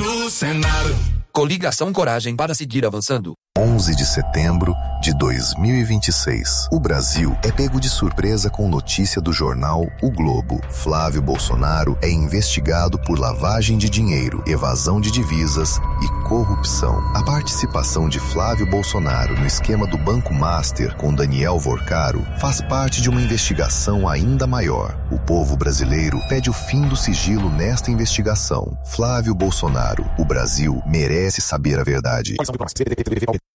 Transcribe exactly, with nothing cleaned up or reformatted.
do Senado. Coligação Coragem para seguir avançando. onze de setembro de dois mil e vinte e seis. O Brasil é pego de surpresa com notícia do jornal O Globo. Flávio Bolsonaro é investigado por lavagem de dinheiro, evasão de divisas e corrupção. A participação de Flávio Bolsonaro no esquema do Banco Master com Daniel Vorcaro faz parte de uma investigação ainda maior. O povo brasileiro pede o fim do sigilo nesta investigação. Flávio Bolsonaro, o Brasil merece saber a verdade.